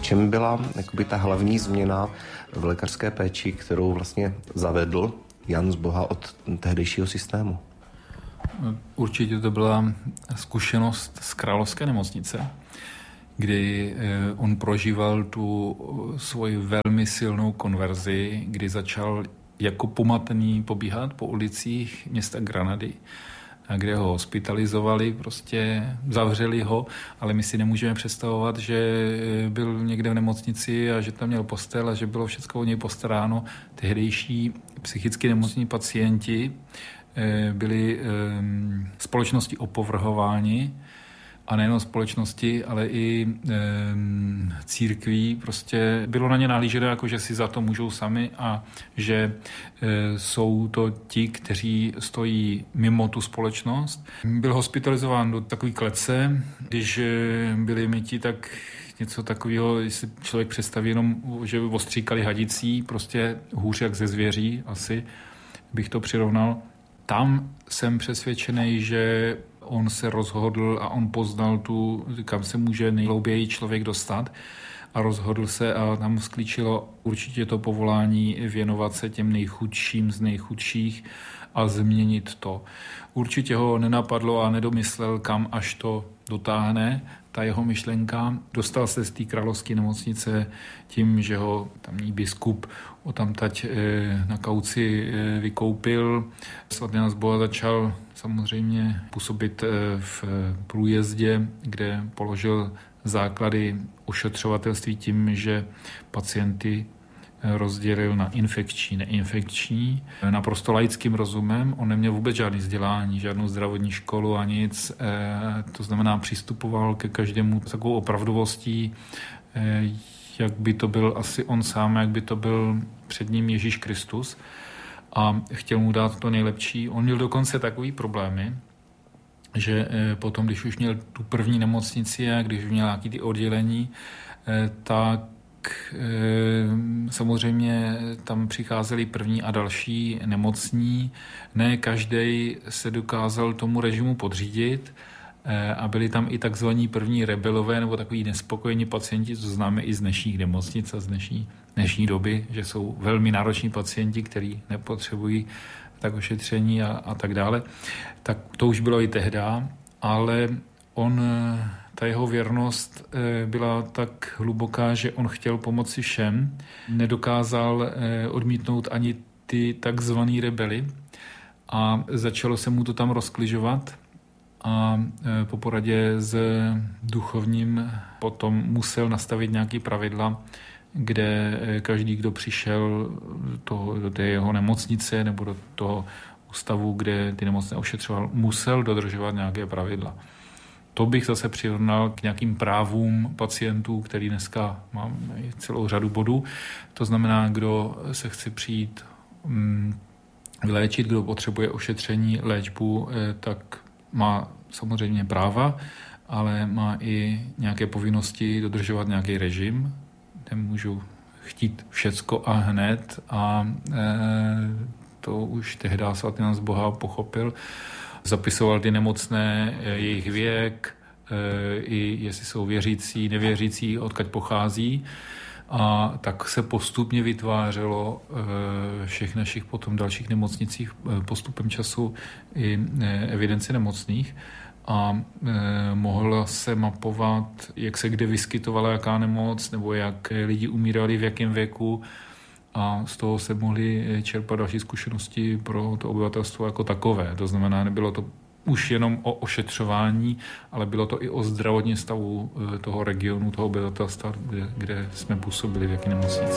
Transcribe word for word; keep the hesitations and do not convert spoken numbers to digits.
čem byla jakoby ta hlavní změna v lékařské péči, kterou vlastně zavedl Jan Zboha od tehdejšího systému? Určitě to byla zkušenost z Královské nemocnice, kdy on prožíval tu svoji velmi silnou konverzi, kdy začal jako pomatený pobíhat po ulicích města Granady, kde ho hospitalizovali, prostě zavřeli ho, ale my si nemůžeme představovat, že byl někde v nemocnici a že tam měl postel a že bylo všechno o něj postaráno. Tehdejší psychicky nemocní pacienti byli společnosti opovrhováni, a nejen společnosti, ale i e, církví. Prostě bylo na ně nahlíženo, jako že si za to můžou sami a že e, jsou to ti, kteří stojí mimo tu společnost. Byl hospitalizován do takové klece, když byli myti, tak něco takového, když si člověk představí jenom, že ostříkali hadicí, prostě hůř jak ze zvěří, asi bych to přirovnal. Tam jsem přesvědčený, že on se rozhodl a on poznal tu, kam se může nejhlouběji člověk dostat a rozhodl se a tam sklíčilo určitě to povolání věnovat se těm nejchudším z nejchudších a změnit to. Určitě ho nenapadlo a nedomyslel, kam až to dotáhne, ta jeho myšlenka. Dostal se z té královské nemocnice tím, že ho tamní biskup odtamtať na kauci vykoupil. Svatý Jan Zboha začal samozřejmě působit v Průjezdě, kde položil základy ošetřovatelství tím, že pacienty rozdělil na infekční, neinfekční. Naprosto laickým rozumem, on neměl vůbec žádný vzdělání, žádnou zdravotní školu a nic. To znamená, přistupoval ke každému takovou opravdovostí, jak by to byl asi on sám, jak by to byl před ním Ježíš Kristus. A chtěl mu dát to nejlepší. On měl dokonce takový problémy, že potom, když už měl tu první nemocnici a když už měl nějaké ty oddělení, tak samozřejmě tam přicházeli první a další nemocní. Ne každý se dokázal tomu režimu podřídit a byli tam i takzvaní první rebelové nebo takový nespokojení pacienti, co známe i z dnešních nemocnic a z dnešní, dnešní doby, že jsou velmi nároční pacienti, kteří nepotřebují tak ošetření a, a tak dále. Tak to už bylo i tehda, ale on, ta jeho věrnost byla tak hluboká, že on chtěl pomoci všem. Nedokázal odmítnout ani ty takzvaný rebely a začalo se mu to tam rozkližovat. A po poradě s duchovním potom musel nastavit nějaké pravidla, kde každý, kdo přišel do, do té jeho nemocnice nebo do toho ústavu, kde ty nemocné ošetřoval, musel dodržovat nějaké pravidla. To bych zase přirovnal k nějakým právům pacientů, který dneska mám celou řadu bodů. To znamená, kdo se chce přijít mm, vyléčit, kdo potřebuje ošetření, léčbu, tak má samozřejmě práva, ale má i nějaké povinnosti dodržovat nějaký režim. Nemůžu chtít všecko a hned a e, to už tehdy svatý Jan Zboha pochopil. Zapisoval ty nemocné, jejich věk, e, i jestli jsou věřící, nevěřící, odkud pochází. A tak se postupně vytvářelo e, všech našich potom dalších nemocnicích e, postupem času i e, evidence nemocných a e, mohla se mapovat, jak se kde vyskytovala jaká nemoc nebo jak lidi umírali v jakém věku a z toho se mohly čerpat další zkušenosti pro to obyvatelstvo jako takové. To znamená, nebylo to už jenom o ošetřování, ale bylo to i o zdravotním stavu toho regionu, toho obyvatelstva, kde, kde jsme působili v jaké nemocnici.